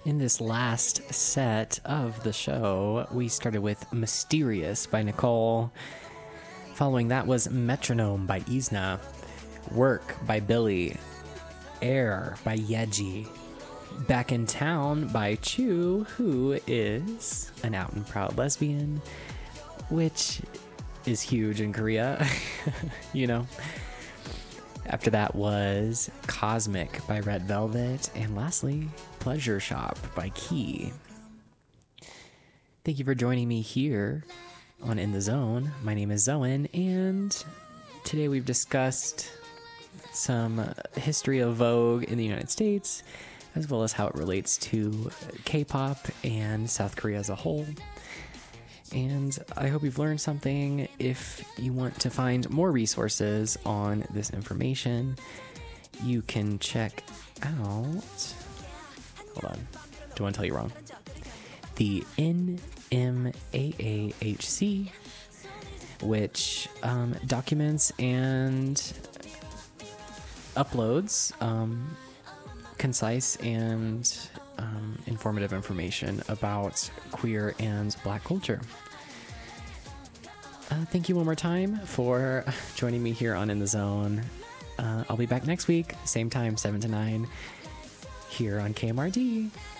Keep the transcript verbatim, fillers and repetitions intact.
In this last set of the show, we started with Mysterious by Nicole. Following that was Metronome by Isna. Work by Billy. Air by Yeji. Back in Town by Chu, who is an out and proud lesbian, which is huge in Korea, you know. After that was Cosmic by Red Velvet. And lastly, Pleasure Shop by Key. Thank you for joining me here on In the Zone. My name is Zoen, and today we've discussed some history of Vogue in the United States, as well as how it relates to K-pop and South Korea as a whole. And I hope you've learned something. If you want to find more resources on this information, you can check out, hold on, don't want to tell you wrong, the N M A A H C, which um, documents and uploads um, concise and um, informative information about queer and Black culture. Uh, thank you one more time for joining me here on In the Zone. Uh, I'll be back next week, same time, seven to nine, here on K M R D.